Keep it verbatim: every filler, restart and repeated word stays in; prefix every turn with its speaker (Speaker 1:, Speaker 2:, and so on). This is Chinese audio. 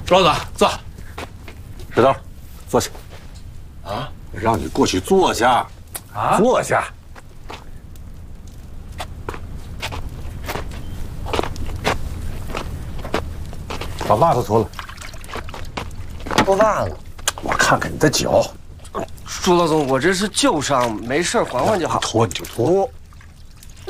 Speaker 1: 庄子，坐。
Speaker 2: 石头，坐下。啊，让你过去坐下。啊，坐下。把袜子脱了。
Speaker 3: 脱袜子？
Speaker 2: 我看看你的脚。
Speaker 3: 朱老总，我这是旧伤，没事，缓缓就好。
Speaker 2: 脱你就脱。